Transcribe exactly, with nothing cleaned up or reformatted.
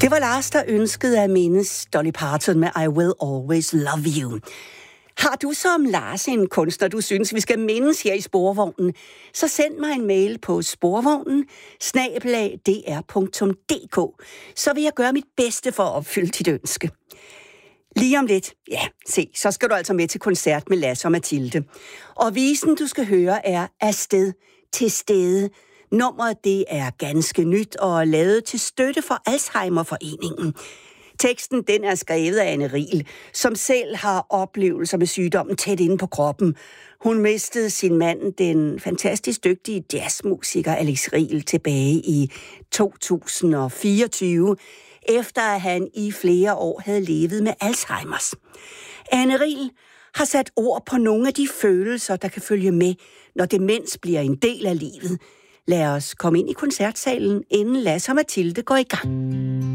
Det var Lars, der ønskede at mindes Dolly Parton med I Will Always Love You. Har du som Lars en kunstner, du synes, vi skal mindes her i Sporvognen, så send mig en mail på sporvognen snabel-a d r punktum d k, så vil jeg gøre mit bedste for at opfylde dit ønske. Lige om lidt, ja, se, så skal du altså med til koncert med Lasse og Mathilde. Og visen, du skal høre, er Afsted til stede. Nummeret, det er ganske nyt og lavet til støtte for Alzheimerforeningen. Teksten, den er skrevet af Anne Riel, som selv har oplevelser med sygdommen tæt inde på kroppen. Hun mistede sin mand, den fantastisk dygtige jazzmusiker Alex Riel, tilbage i to tusind og fireogtyve, efter at han i flere år havde levet med Alzheimers. Anne Riel har sat ord på nogle af de følelser, der kan følge med, når demens bliver en del af livet. Lad os komme ind i koncertsalen, inden Lasse og Mathilde går i gang.